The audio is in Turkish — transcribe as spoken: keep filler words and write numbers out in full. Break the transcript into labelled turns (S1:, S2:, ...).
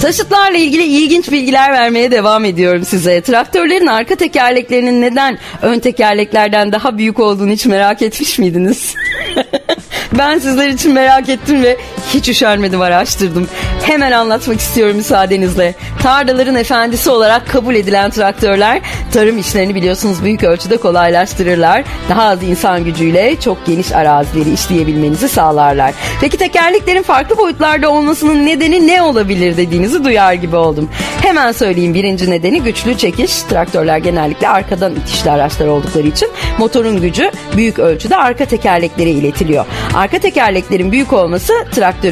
S1: Taşıtlarla ilgili ilginç bilgiler vermeye devam ediyorum size. Traktörlerin arka tekerleklerinin neden ön tekerleklerden daha büyük olduğunu hiç merak etmiş miydiniz? Ben sizler için merak ettim ve hiç üşenmedim, araştırdım. Hemen anlatmak istiyorum müsaadenizle. Tarlaların efendisi olarak kabul edilen traktörler tarım işlerini biliyorsunuz büyük ölçüde kolaylaştırırlar. Daha az insan gücüyle çok geniş arazileri işleyebilmenizi sağlarlar. Peki tekerleklerin farklı boyutlarda olmasının nedeni ne olabilir dediğinizi duyar gibi oldum. Hemen söyleyeyim, birinci nedeni güçlü çekiş. Traktörler genellikle arkadan itişli araçlar oldukları için motorun gücü büyük ölçüde arka tekerleklere iletiliyor. Arka tekerleklerin büyük olması traktörün